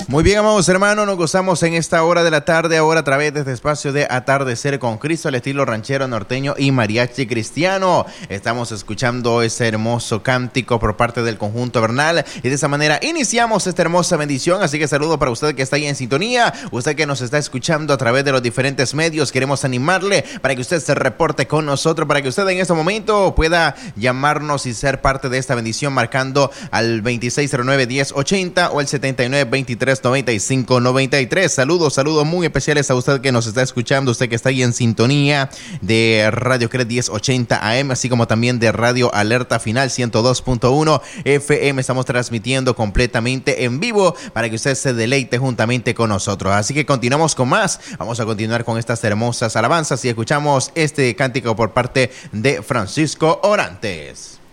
Muy bien, amados hermanos, nos gozamos en esta hora de la tarde, ahora a través de este espacio de Atardecer con Cristo, al estilo ranchero, norteño y mariachi cristiano. Estamos escuchando ese hermoso cántico por parte del conjunto Bernal y de esa manera iniciamos esta hermosa bendición. Así que saludo para usted que está ahí en sintonía, usted que nos está escuchando a través de los diferentes medios. Queremos animarle para que usted se reporte con nosotros, para que usted en este momento pueda llamarnos y ser parte de esta bendición marcando al 2609-1080 o el 7923-9593. Saludos muy especiales a usted que nos está escuchando, usted que está ahí en sintonía de Radio CRE 1080 AM, así como también de Radio Alerta Final 102.1 FM. Estamos transmitiendo completamente en vivo para que usted se deleite juntamente con nosotros. Así que continuamos con más. Vamos a continuar con estas hermosas alabanzas y escuchamos este cántico por parte de Francisco Orantes.